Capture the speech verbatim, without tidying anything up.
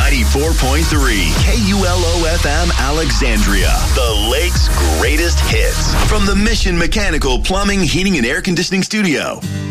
ninety-four point three K U L O F M Alexandria. The Lake's greatest hits from the Mission Mechanical Plumbing, Heating, and Air Conditioning Studio.